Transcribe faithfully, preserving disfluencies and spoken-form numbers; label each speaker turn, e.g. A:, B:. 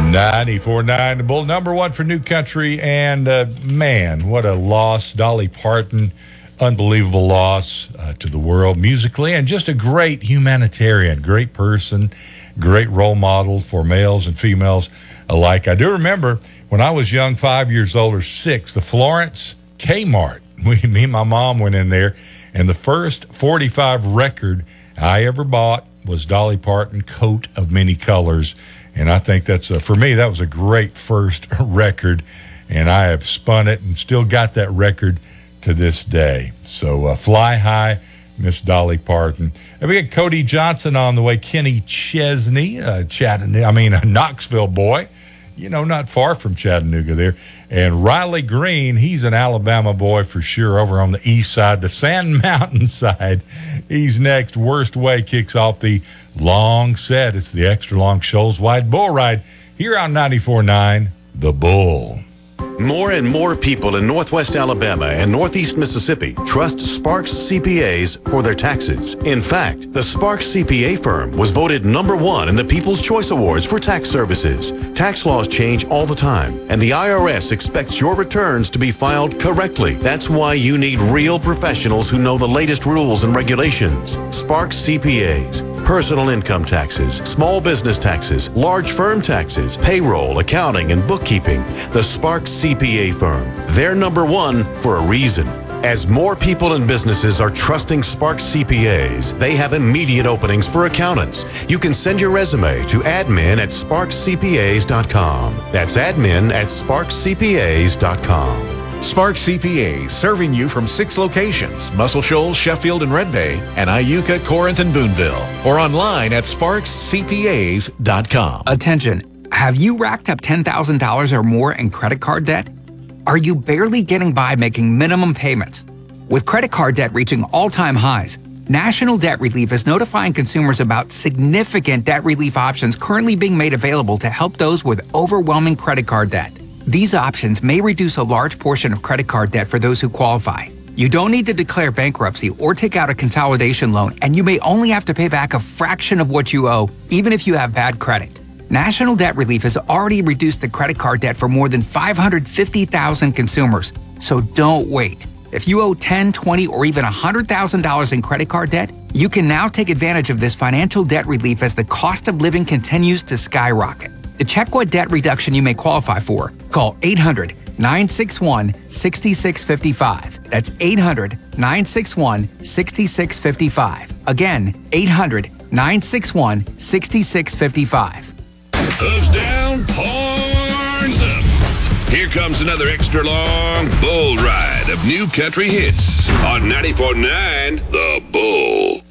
A: ninety-four point nine, the Bull, number one for New Country. And, uh, man, what a loss. Dolly Parton, unbelievable loss uh, to the world musically, and just a great humanitarian, great person, great role model for males and females alike. I do remember when I was young, five years old or six, the Florence Kmart. We, me and my mom went in there, and the first forty-five record I ever bought was Dolly Parton, Coat of Many Colors. And I think that's, a, for me, that was a great first record. And I have spun it and still got that record to this day. So uh, Fly High, Miss Dolly Parton. And we got Cody Johnson on the way, Kenny Chesney, uh, Chattanooga, I mean, a Knoxville boy, you know, not far from Chattanooga there. And Riley Green, he's an Alabama boy for sure, over on the east side, the Sand Mountain side. He's next. Worst Way kicks off the long set. It's the extra long Shoals Wide Bull Ride here on ninety-four point nine, The Bull.
B: More and more people in Northwest Alabama and Northeast Mississippi trust Sparks C P As for their taxes. In fact, the Sparks C P A firm was voted number one in the People's Choice Awards for tax services. Tax laws change all the time, and the I R S expects your returns to be filed correctly. That's why you need real professionals who know the latest rules and regulations. Sparks C P As. Personal income taxes, small business taxes, large firm taxes, payroll, accounting, and bookkeeping. The Sparks C P A firm. They're number one for a reason. As more people and businesses are trusting Sparks C P As, they have immediate openings for accountants. You can send your resume to admin at sparks c p as dot com. That's admin at sparks c p as dot com.
C: Sparks C P A, serving you from six locations: Muscle Shoals, Sheffield, and Red Bay, and Iuka, Corinth, and Boonville. Or online at sparks c p as dot com.
D: Attention. Have you racked up ten thousand dollars or more in credit card debt? Are you barely getting by making minimum payments? With credit card debt reaching all-time highs, National Debt Relief is notifying consumers about significant debt relief options currently being made available to help those with overwhelming credit card debt. These options may reduce a large portion of credit card debt for those who qualify. You don't need to declare bankruptcy or take out a consolidation loan, and you may only have to pay back a fraction of what you owe, even if you have bad credit. National Debt Relief has already reduced the credit card debt for more than five hundred fifty thousand consumers, so don't wait. If you owe ten, twenty, or even one hundred thousand dollars in credit card debt, you can now take advantage of this financial debt relief as the cost of living continues to skyrocket. To check what debt reduction you may qualify for, call eight hundred, nine six one, six six five five. That's eight hundred, nine six one, six six five five. Again, eight hundred, nine six one, six six five five.
E: Hooves down, horns up. Here comes another extra long bull ride of New Country hits on ninety-four point nine The Bull.